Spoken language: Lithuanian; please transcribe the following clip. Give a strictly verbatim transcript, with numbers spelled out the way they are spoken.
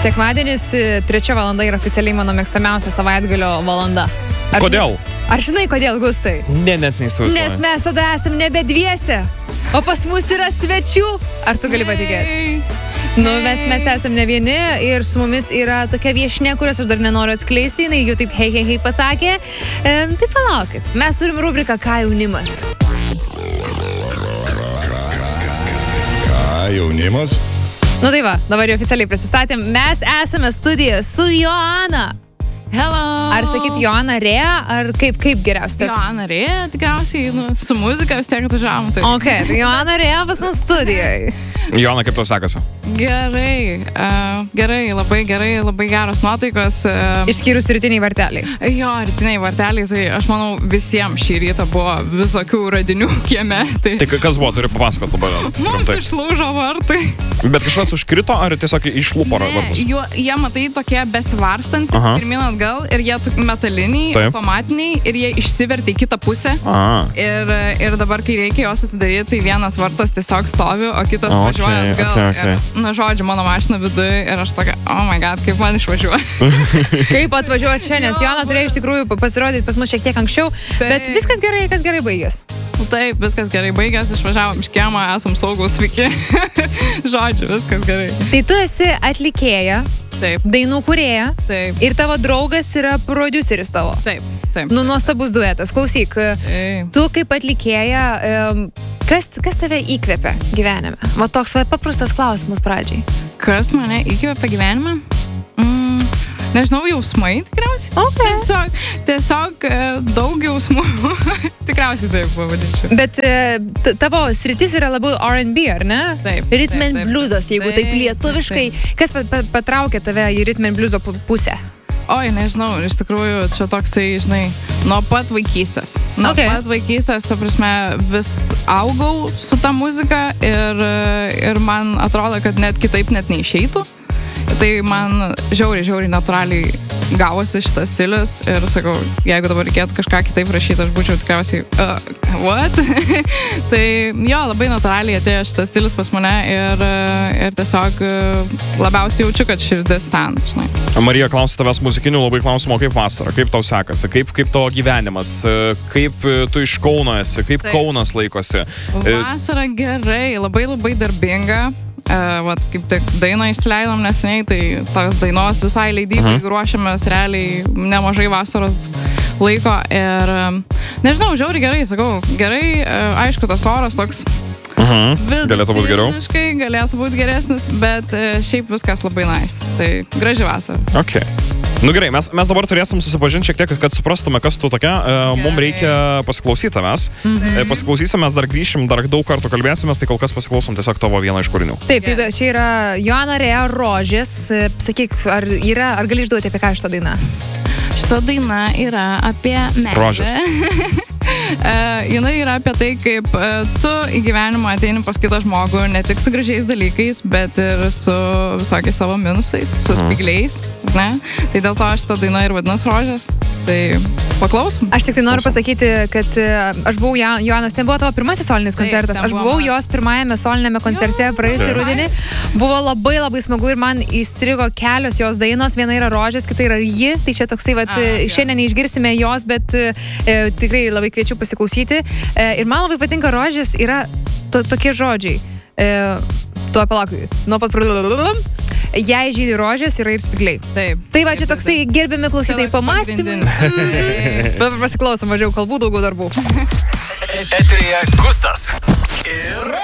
Sekmadienis, trečia valanda yra oficialiai mano mėgstamiausia savaitgalio valanda. Ar Kodėl? Ar žinai, kodėl, Gustai? Ne, net neįsivaizduoju. Nes mes tada esam nebe dviese, o pas mus yra svečių. Ar tu gali patikėti? Nu, mes, mes esam ne vieni ir su mumis yra tokia viešnia, kurios aš dar nenoriu atskleisti, jinai jau taip hei, hei, hei pasakė. E, tai palaukit, mes turim rubriką Ką jaunimas. Ką jaunimas? Nu tai va, dabar jau oficialiai prisistatėm. Mes esame studijoje su Joana. Hello. Ar sakyt Joana Rea, ar kaip, kaip geriausia? Joana Rea, tikriausiai, nu, su muzika vis tiek atvažiavom. Tai. Ok, tai Joana Rea pas mus studijoje. Joana, kaip tau sekasi? Gerai, uh, gerai, labai gerai, labai geros nuotaikos. Uh, Išskyrus rytiniai varteliai. Jo, rytiniai varteliai, tai aš manau visiems šį rytą buvo visokių radinių kieme. Tai, Tai kas buvo, turi papasakot labai gal. Mums išlūžo vartai. Bet kažkas užkrito, ar tiesiog išlupo vartus? Ne, jie, matai, tokie besivarstantis, pirmin atgal, ir jie metaliniai, Taip. automatiniai, ir jie išsivertė į kitą pusę. Aha. Ir, ir dabar, kai reikia juos atidaryti, tai vienas vartas tiesiog stovi, o kitas Okay, važiuoja atgal. okay, okay. Ir, na, žodžiu, mano mašina viduje ir aš tokia, oh my god, kaip man išvažiuoja. Kaip atvažiuoja čia, nes Joana turėjo iš tikrųjų pasirodyti pas mus šiek tiek anksčiau, Taip. bet viskas gerai, kas gerai baigės. Taip, viskas gerai baigės, išvažiavom iš kiemo, esam saugus, sveiki. Žodžiu, viskas gerai. Tai tu esi atlikėja, Taip, dainų kūrėja taip, ir tavo draugas yra prodiuseris tavo. taip, taip. Nu, nuostabus duetas. Klausyk, Taip. tu kaip atlikėja, em, kas, kas tave įkvepia gyvenime? Va toks va paprastas klausimas pradžiai. Kas mane įkvėpia gyvenime? Mm, nežinau, jausmai tikriausiai. Okay. Tiesiog, tiesiog e, daug jausmų. Tikriausiai taip pavadinčiau. Bet e, t- tavo sritis yra labiau R and B, ar ne? Taip, Rhythm taip, and taip, bluesas, jeigu taip, taip, lietuviškai. taip. Kas pa- pa- patraukė tave į rhythm and blueso pu- pusę? Oi, nežinau, iš tikrųjų čia toksai, žinai, nuo pat vaikystės. Nuo Okay. pat vaikystės, ta prasme, vis augau su ta muzika ir, ir man atrodo, kad net kitaip net neišeitų. Tai man žiauriai, žiauriai natūraliai gavosi šitas stilius ir sakau, jeigu dabar reikėtų kažką kitaip rašyti, aš būčiau tikriausiai, uh, what? Tai jo, labai natūraliai atėjo šitas stilius pas mane ir, ir tiesiog uh, labiausiai jaučiu, kad širdis ten, žinai. Marija, klausiu tavęs muzikinių labai klausimų, kaip vasara, kaip tau sekasi, kaip, kaip tavo gyvenimas, kaip tu iš Kauno esi, kaip Taip. Kaunas laikosi. Vasara gerai, labai labai darbinga. Uh, vat, kaip tik dainą išsileidom neseniai, tai tos dainos visai leidybai uh-huh. ruošiamės realiai nemažai vasaros laiko ir um, nežinau, žiauriai gerai, sakau, gerai, uh, aišku, tas oras toks Uh-huh. Galėtų būti geriau? vidutiniškai, galėtų būti geresnis, bet uh, šiaip viskas labai nice, tai graži vasara. Ok. Nu gerai, mes, mes dabar turėsim susipažinti šiek tiek, kad suprastume, kas tu tokia. E, mums reikia pasiklausyti tavęs. Mhm. E, pasiklausysim, mes dar grįšim, dar daug kartų kalbėsimės, tai kol kas pasiklausom tiesiog tavo vieną iš kūrinių. Taip, tai čia yra Joana Rea Rožės. Sakyk, ar, yra, ar gali išduoti apie ką šitą dainą? Šita daina yra apie meilę. Rožės. Uh, jinai yra apie tai, kaip uh, tu į gyvenimą ateini pas kitą žmogų ne tik su gražiais dalykais, bet ir su visokiais savo minusais, su spygliais, ne? Tai dėl to šitą dainą ir vadinas Rožės. Tai paklausom. Aš tik tai noriu Klausom. pasakyti, kad e, aš buvau, Jo- Joanas, ten buvo tavo pirmasis solinis Taip, koncertas. ten Aš buvo buvau mano. jos pirmajame solinėme koncerte praėjusį Taip. rudenį. Buvo labai labai smagu ir man įstrigo kelios jos dainos. Viena yra Rožės, kita yra Ji. Tai čia toksai, vat, A, e, jo. šiandien neišgirsime jos, bet e, tikrai labai kviečiu pasiklausyti. E, ir man labai patinka Rožės, yra to, tokie žodžiai. E, tuo palauk, nuo pat pradėjau. Jei žydi rožės, yra ir spygliai. Taip. Tai va, čia toksai gerbiami klausytojai Čia toks pamastymai. pagrindinis. Dabar pasiklausom, mažiau kalbų, daugiau darbų. Eteryje Gustas ir